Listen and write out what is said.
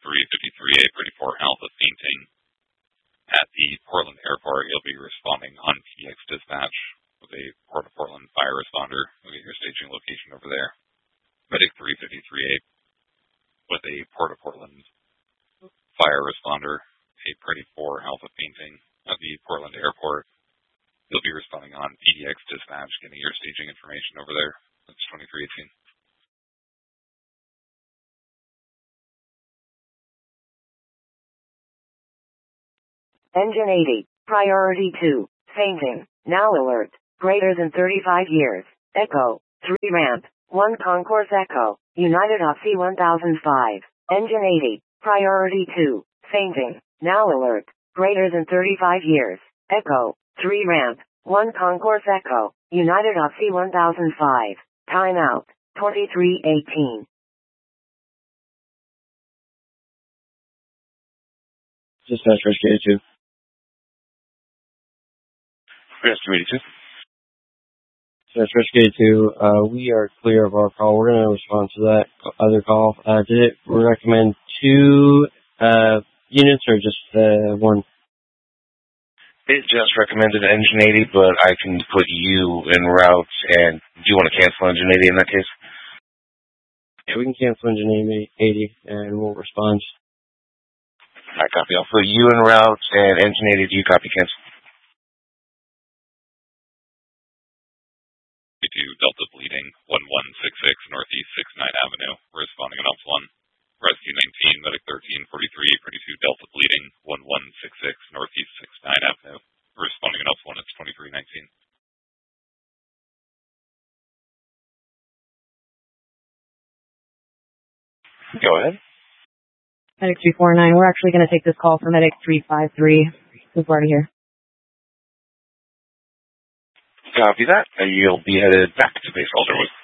353A, pretty poor health of fainting at the Portland airport. You'll be responding on PDX dispatch with a Port of Portland fire responder. Look at your staging location over there. Medic 353A with a Port of Portland fire responder, a pretty poor health of fainting at the Portland airport. You'll be responding on PDX dispatch, getting your staging information over there. That's 2318. Engine 80, priority 2, fainting, now alert, greater than 35 years, Echo, 3 ramp, 1 concourse Echo, United Oxy 1005, engine 80, priority 2, fainting, now alert, greater than 35 years, Echo, 3 ramp, 1 concourse Echo, United Oxy 1005, timeout, 2318. Dispatch Rescue 82. Rescue 82. Dispatch Rescue 82, we are clear of our call. We're going to respond to that other call. Did it recommend 2 units or just 1? It just recommended engine 80, but I can put you en route. And do you want to cancel engine 80 in that case? Yeah, we can cancel engine 80 and we'll respond. I copy. I'll put you en route and engine 80. Do you copy cancel? To Delta bleeding 1166 Northeast 69 Avenue. We're responding on Ops 1. Rescue 19, Medic 1343, pretty 2 Delta bleeding 1166 Northeast 69 Avenue. We're responding on Ops 1. It's 2319. Go ahead. Medic 349, we're actually going to take this call for Medic 353. Move right here. Copy that. You'll be headed back to base Alderwood.